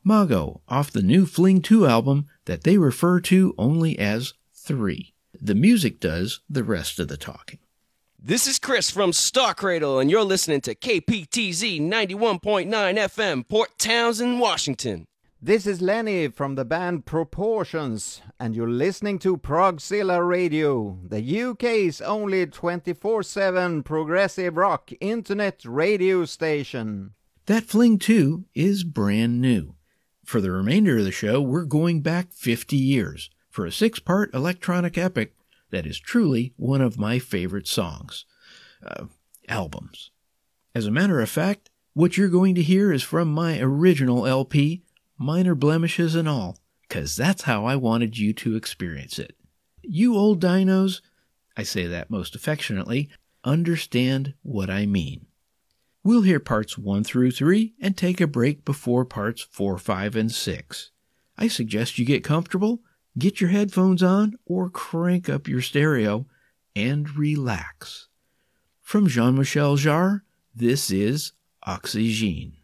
Mago off the new Fling 2 album that they refer to only as 3. The music does the rest of the talking. This is Chris from Star Cradle, and you're listening to KPTZ 91.9 FM, Port Townsend, Washington. This is Lenny from the band Proportions, and you're listening to Progzilla Radio, the UK's only 24/7 progressive rock internet radio station. That Fling 2 is brand new. For the remainder of the show, we're going back 50 years for a 6-part electronic epic that is truly one of my favorite songs. Albums. As a matter of fact, what you're going to hear is from my original LP, Minor Blemishes and All, 'cause that's how I wanted you to experience it. You old dinos, I say that most affectionately, understand what I mean. We'll hear parts 1 through 3 and take a break before parts 4, 5, and 6. I suggest you get comfortable, get your headphones on, or crank up your stereo, and relax. From Jean-Michel Jarre, this is Oxygene.